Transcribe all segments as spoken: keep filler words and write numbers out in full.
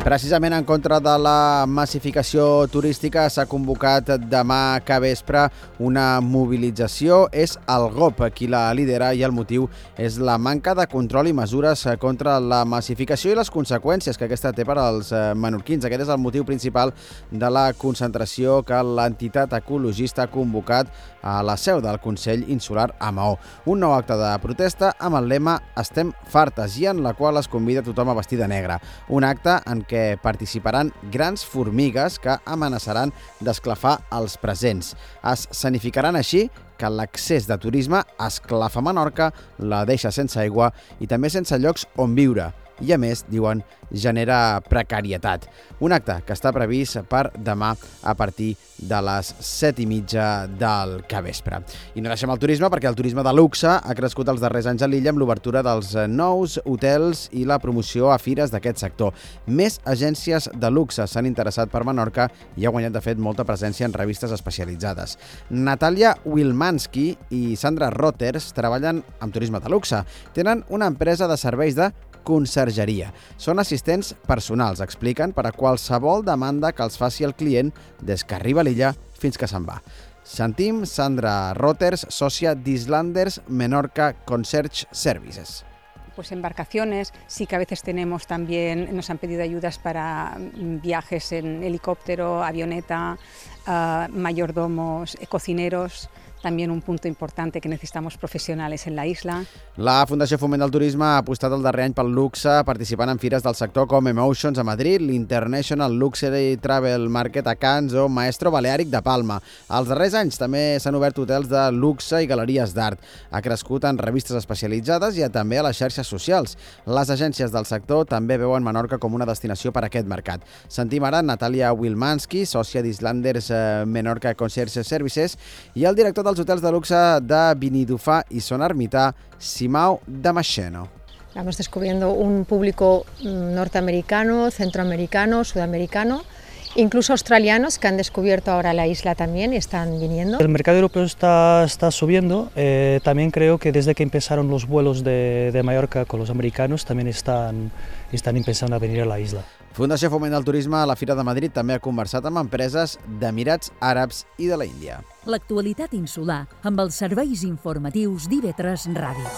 Precisament en contra de la massificació turística s'ha convocat demà que vespre una mobilització. És el G O P qui la lidera i el motiu és la manca de control i mesures contra la massificació i les conseqüències que aquesta té per als menorquins. Aquest és el motiu principal de la concentració que l'entitat ecologista ha convocat a la seu del Consell Insular a Maó. Un nou acte de protesta amb el lema "Estem fartes" i en la qual es convida tothom a vestir de negre. Un acte en què participaran grans formigues que amenaçaran d'esclafar els presents. Es sanificaran així que l'accés de turisme esclafa Menorca, la deixa sense aigua i també sense llocs on viure. I, a més, diuen, genera precarietat. Un acte que està previst per demà a partir de les set i mitja del capvespre. I no deixem el turisme perquè el turisme de luxe ha crescut els darrers anys a l'illa amb l'obertura dels nous hotels i la promoció a fires d'aquest sector. Més agències de luxe s'han interessat per Menorca i ha guanyat, de fet, molta presència en revistes especialitzades. Natàlia Wilmansky i Sandra Roters treballen amb turisme de luxe. Tenen una empresa de serveis de consergeria. Són assistents personals, expliquen, per a qualsevol demanda que els faci el client des que arriba a l'illa fins que se'n va. Sentim Sandra Roters, sòcia d'Islanders Menorca Concierge Services. Pues embarcaciones, sí que a veces tenemos también, nos han pedido ayudas para viajes en helicóptero, avioneta, uh, mayordomos, eh, cocineros. También un punto importante que necesitamos profesionales en la isla. La Fundació Foment del Turisme ha apostat el darrer any pel luxe, participant en fires del sector com Emotions a Madrid, l'International Luxury Travel Market a Canes o Maestro Balearic de Palma. Els darrers anys també s'han obert hotels de luxe i galeries d'art. Ha crescut en revistes especialitzades i també a les xarxes socials. Les agències del sector també veuen Menorca com una destinació per a aquest mercat. Sentim ara Natàlia Wilmansky, sòcia d'Islanders Menorca Concierge Services, i el director dels hotels de luxe de Benidorm y Son Ermita, Simao Damasceno. Estamos descubriendo un público norteamericano, centroamericano, sudamericano, incluso australianos que han descubierto ahora la isla también y están viniendo. El mercado europeo está, está subiendo. Eh, también creo que desde que empezaron los vuelos de, de Mallorca con los americanos también están, están empezando a venir a la isla. Fundació Foment del Turisme a la Fira de Madrid també ha conversat amb empreses d'Emirats Àrabs i de la Índia. L'actualitat insular amb els serveis informatius d'I V tres Ràdio.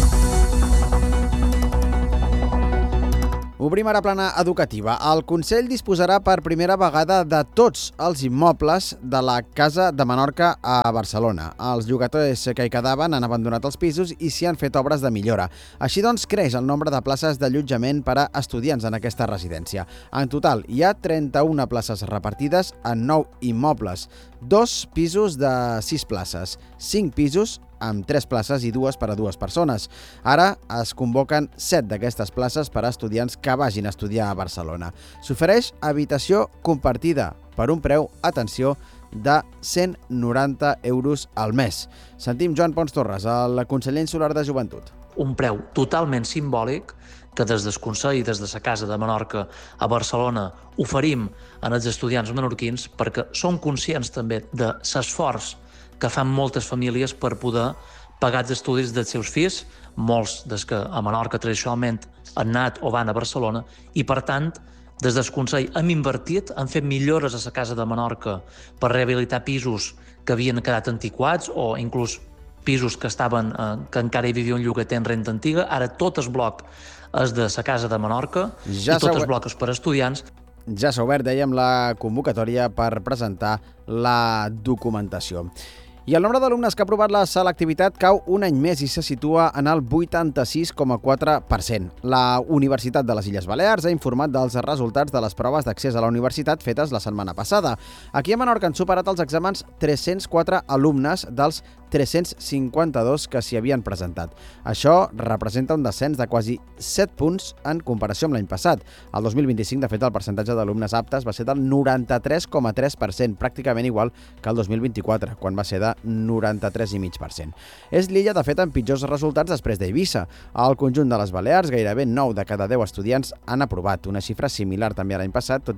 Obrim ara plana educativa. El Consell disposarà per primera vegada de tots els immobles de la Casa de Menorca a Barcelona. Els llogaters que hi quedaven han abandonat els pisos i s'hi han fet obres de millora. Així doncs, creix el nombre de places d'allotjament per a estudiants en aquesta residència. En total, hi ha trenta-una places repartides en nou immobles, dos pisos de sis places, cinc pisos amb tres places i dues per a dues persones. Ara es convoquen set d'aquestes places per a estudiants que vagin a estudiar a Barcelona. S'ofereix habitació compartida per un preu, atenció, de cent noranta euros al mes. Sentim Joan Pons Torres, el conseller insular de Joventut. Un preu totalment simbòlic que des del Consell i des de la Casa de Menorca a Barcelona oferim als estudiants menorquins perquè som conscients també de l'esforç que fan moltes famílies per poder pagar els estudis dels seus fills, molts des que a Menorca tradicionalment han anat o van a Barcelona, i per tant, des del Consell hem invertit, hem fet millores a la Casa de Menorca per rehabilitar pisos que havien quedat antiquats o inclús pisos que estaven eh, que encara hi vivia un llogater en renta antiga. Ara tot el bloc és de la Casa de Menorca ja i tot el bloc és per estudiants. Ja s'ha obert, dèiem, la convocatòria per presentar la documentació. I el nombre d'alumnes que ha aprovat la selectivitat cau un any més i se situa en el vuitanta-sis coma quatre per cent. La Universitat de les Illes Balears ha informat dels resultats de les proves d'accés a la universitat fetes la setmana passada. Aquí a Menorca han superat els exàmens tres-cents quatre alumnes dels tres-cents cinquanta-dos que s'hi havien presentat. Això representa un descens de quasi set punts en comparació amb l'any passat. El dos mil vint-i-cinc, de fet, el percentatge d'alumnes aptes va ser del noranta-tres coma tres per cent, pràcticament igual que el dos mil vint-i-quatre, quan va ser de noranta-tres coma cinc per cent. És l'illa, de fet, amb pitjors resultats després d'Eivissa. Al conjunt de les Balears, gairebé nou de cada deu estudiants han aprovat, una xifra similar també a l'any passat, tot i que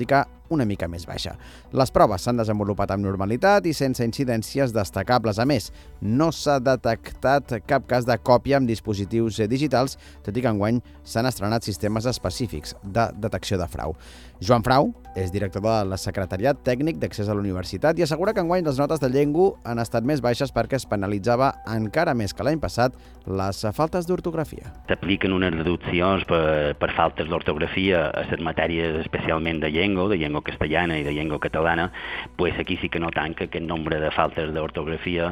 una mica més baixa. Les proves s'han desenvolupat amb normalitat i sense incidències destacables. A més, no s'ha detectat cap cas de còpia amb dispositius digitals, tot i que enguany s'han estrenat sistemes específics de detecció de frau. Joan Frau és director del Secretariat Tècnic d'Accés a la Universitat i assegura que enguany les notes de llengua han estat més baixes perquè es penalitzava encara més que l'any passat les faltes d'ortografia. S'apliquen unes reduccions per, per faltes d'ortografia a les matèries especialment de llengua, de llengua castellana i de llengua catalana, pues aquí sí que notem que aquest nombre de faltes d'ortografia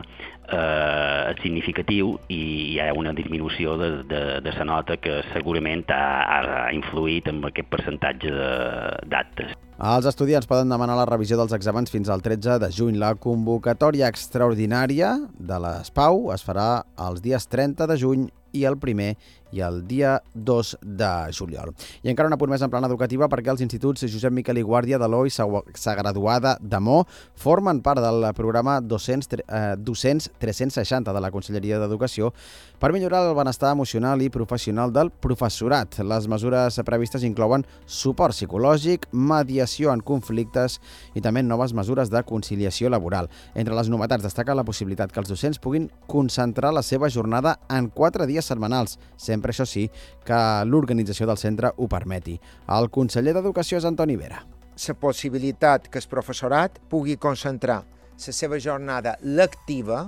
eh, és significatiu i hi ha una disminució de, de, de la nota que segurament ha, ha influït en aquest percentatge d'actes. Els estudiants poden demanar la revisió dels exàmens fins al tretze de juny. La convocatòria extraordinària de l'ESPAU es farà els dies trenta de juny i el primer i el dia dos de juliol. I encara un apunt més en plana educativa perquè els instituts Josep Miquel i Guàrdia de l'O i Sa Graduada de Mo formen part del programa Docents tres-cents seixanta de la Conselleria d'Educació per millorar el benestar emocional i professional del professorat. Les mesures previstes inclouen suport psicològic, mediació en conflictes i també noves mesures de conciliació laboral. Entre les novetats destaca la possibilitat que els docents puguin concentrar la seva jornada en quatre dies setmanals, sempre això sí que l'organització del centre ho permeti. El conseller d'Educació és Antoni Vera. La possibilitat que el professorat pugui concentrar la seva jornada lectiva,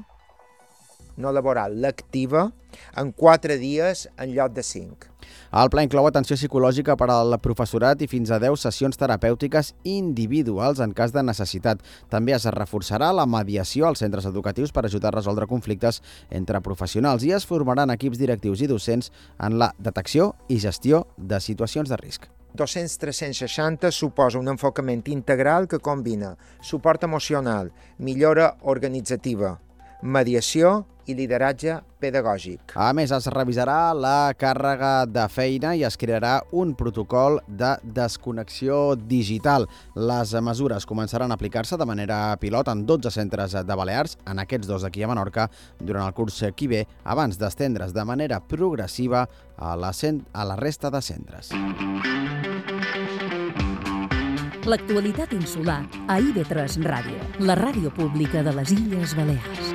no laboral, lectiva, en quatre dies en lloc de cinc. El pla inclou atenció psicològica per al professorat i fins a deu sessions terapèutiques individuals en cas de necessitat. També es reforçarà la mediació als centres educatius per ajudar a resoldre conflictes entre professionals i es formaran equips directius i docents en la detecció i gestió de situacions de risc. Docents tres-cents seixanta suposa un enfocament integral que combina suport emocional, millora organitzativa, mediació i lideratge pedagògic. A més, es revisarà la càrrega de feina i es crearà un protocol de desconnexió digital. Les mesures començaran a aplicar-se de manera pilot en dotze centres de Balears, en aquests dos aquí a Menorca, durant el curs que ve, abans d'estendre's de manera progressiva a la, a la resta de centres. L'actualitat insular a I V tres Ràdio, la ràdio pública de les Illes Balears.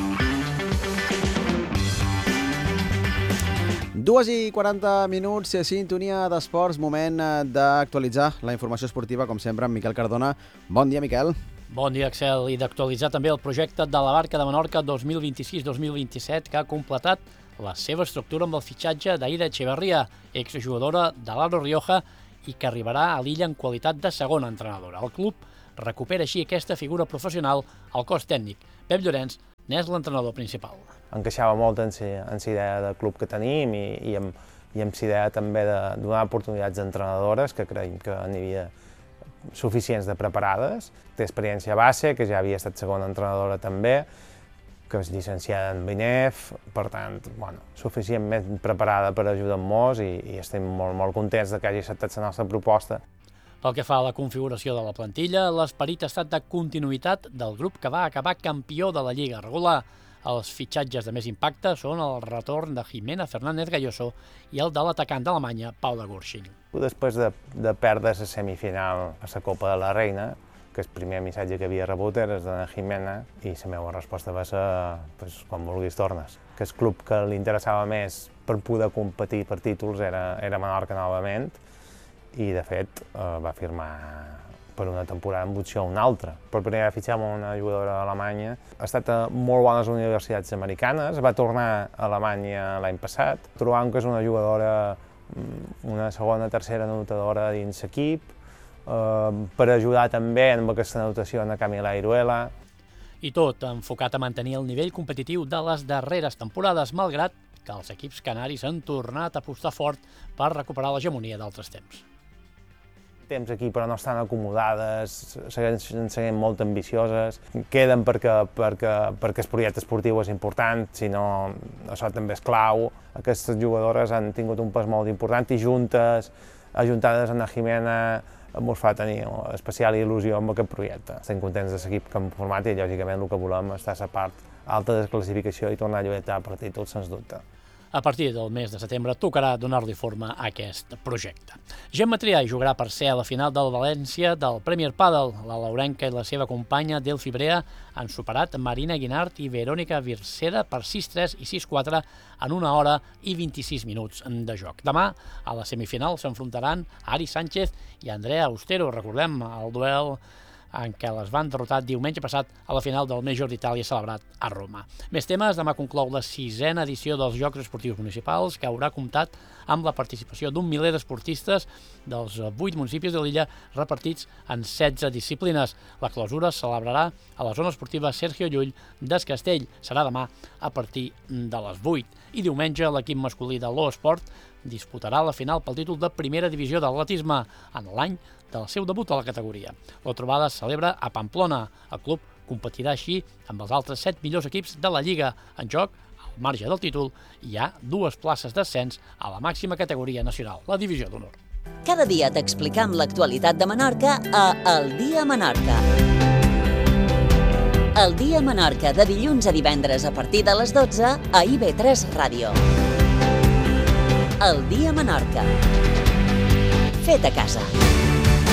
dues i quaranta minuts, sintonia d'esports, moment d'actualitzar la informació esportiva, com sempre, amb Miquel Cardona. Bon dia, Miquel. Bon dia, Axel, i d'actualitzar també el projecte de la Barca de Menorca dos mil vint-i-sis dos mil vint-i-set, que ha completat la seva estructura amb el fitxatge d'Aida Echeverría, exjugadora de l'Aro Rioja, i que arribarà a l'illa en qualitat de segona entrenadora. El club recupera així aquesta figura professional al cos tècnic. Pep Llorenç n'és l'entrenador principal. Encaixava molt en la idea de club que tenim i, i amb, i amb la idea també de donar oportunitats entrenadores, que creiem que n'hi havia suficients de preparades. Té experiència base, que ja havia estat segona entrenadora també, que és llicenciada en B N E F, per tant, bueno, suficientment preparada per ajudar-nos i, i estem molt, molt contents de que hagi acceptat la nostra proposta. Pel que fa a la configuració de la plantilla, l'esperit ha estat de continuïtat del grup que va acabar campió de la Lliga regular. Els fitxatges de més impacte són el retorn de Jimena Fernández Galloso i el de l'atacant d'Alemanya, Paula Gursching. Després de, de perdre la semifinal a la Copa de la Reina, que el primer missatge que havia rebut era de la Jimena, i la meva resposta va ser pues, quan vulguis tornes. Que el club que li interessava més per poder competir per títols era, era Menorca novament, i de fet eh, va firmar per una temporada amb opció a una altra. Per primer fitxar amb una jugadora d'Alemanya. Ha estat a molt bones universitats americanes, va tornar a Alemanya l'any passat. Trobam que és una jugadora, una segona, tercera anotadora dins l'equip, eh, per ajudar també amb aquesta anotació a Camila Iruela. I tot enfocat a mantenir el nivell competitiu de les darreres temporades, malgrat que els equips canaris han tornat a apostar fort per recuperar l'hegemonia d'altres temps. Temps aquí però no estan acomodades, segueixen seguint molt ambicioses, queden perquè, perquè, perquè el projecte esportiu és important, si no això també és clau. Aquestes jugadores han tingut un pes molt important i juntes, ajuntades a la Jimena, ens fa tenir especial il·lusió amb aquest projecte. Estem contents de l'equip que hem format i lògicament el que volem és estar a la part alta de classificació i tornar a lluitar per títols, sens dubte. A partir del mes de setembre tocarà donar-li forma a aquest projecte. Gemma Triay jugarà per ser a la final del València del Premier Padel. La laurenca i la seva companya Delphi Brea han superat Marina Guinart i Verónica Virsera per sis tres i sis quatre en una hora i vint-i-sis minuts de joc. Demà, a la semifinal, s'enfrontaran Ari Sánchez i Andrea Austero. Recordem el duel en què les van derrotar diumenge passat a la final del Major d'Itàlia celebrat a Roma. Més temes, demà conclou la sisena edició dels Jocs Esportius Municipals, que haurà comptat amb la participació d'un miler d'esportistes dels vuit municipis de l'illa repartits en setze disciplines. La clausura es celebrarà a la zona esportiva Sergio Llull d'Es Castell. Serà demà a partir de les vuit. I diumenge l'equip masculí de l'O Esport disputarà la final pel títol de primera divisió d'atletisme en l'any del seu debut a la categoria. La trobada es celebra a Pamplona. El club competirà així amb els altres set millors equips de la Lliga. En joc, al marge del títol, hi ha dues places d'ascens a la màxima categoria nacional, la Divisió d'Honor. Cada dia t'explicam l'actualitat de Menorca a El Dia Menorca. El Dia Menorca, de dilluns a divendres a partir de les dotze a I V tres Ràdio. El Dia Menorca. Fet a casa.